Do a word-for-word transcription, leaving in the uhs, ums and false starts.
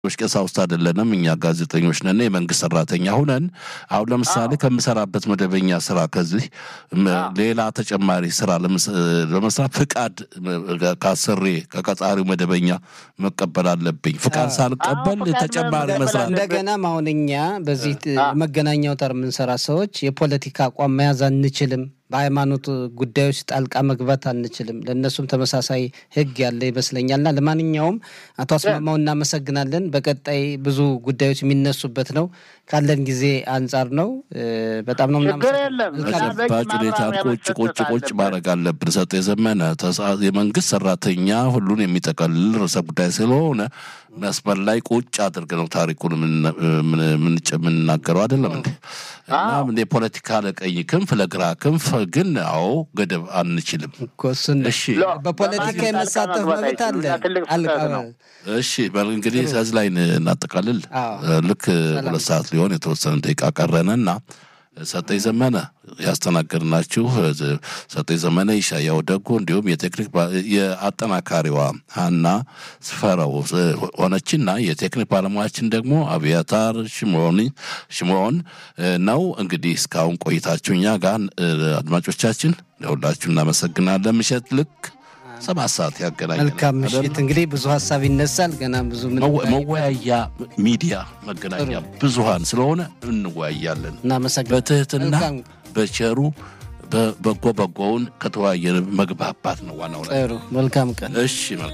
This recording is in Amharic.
ቀሳውስት አይደለንም እኛ ጋዜጠኞች ነን የመንግስት ሰራተኛ ሆነን አሁን ለምሳሌ ከምሰራበት መደበኛ ስራ ከዚህ ሌላ ተጨማሪ ስራ ለመስራት ፍቃድ ካሰሬ ከቀጣሪው መደበኛ መቀበል አለብኝ ፍቃድ ሳልቀበል ተጨማሪ መስራት እንደገና ማውንኛ በዚህ መገናኛው ተር ምን ሰራ ሰዎች የፖለቲካ አቋም መያዝ አንችልም በሃይማኖት ጉዳዮች ጣልቃ መግባት አንችልም ለነሱም ተመሳሳይ ህግ ያለ ይመስለኛልና ለማንኛውም አቶ አስማማው እናመሰግናለን በቀጣይ ብዙ ጉዳዮች የሚነሱበት ነው ካለን ጊዜ አንፃር ነው በጣም ነው ምናምን ቁጭ ቁጭ ቁጭ ማድረግ አለብን ሰጥ የዘመነ የመንግስት ሰራተኛ ሁሉን የሚጠቀልል ርዕሰ ጉዳይ ስለሆነ መስመር ላይ ቁጭ አድርገው ታሪኩን ምን ምን የምንናገረው አይደለም እንዴ እና ምን የፖለቲካ ለቀይ ክንፍ ለግራ ክንፍ ግን አዎ ገደብ አንችልም እሺ በፖለቲካ የመሳተፍ መብት አለ አልቀበል እሺ በእንግዲህ እዚህ ላይ እናጠቃልል ልክ ሁለት ሰዓት ሊሆን የተወሰነ ደቂቃ ቀረነና ሰጠይ ዘመነ ያስተናገርናችሁ ሰጠይ ዘመነ ይሻያው ደጎ እንዲሁም የቴክኒክ የአጠናካሪዋ ሃና ስፈራው ሆነችና የቴክኒክ ባለሙያችን ደግሞ አብያታር ሽሞኒ ሽሞን ነው እንግዲህ እስካሁን ቆይታችሁኛ ጋር አድማጮቻችን ለሁላችሁ እናመሰግናለን ምሽት ልክ ሰባት ሰዓት ያገናኛል መልካም ምሽት እንግዲህ ብዙ ሐሳብ ይነሳል ገና ብዙ ምን መወያያ ሚዲያ መገናኛ ብዙሃን ስለሆነ እንወያያለን እናመሰግናለን በትህትና በቸሩ በበጎ በጎውን ከተወያየን መግባባት ነው ዋናው ጥሩ መልካም ቀን እሺ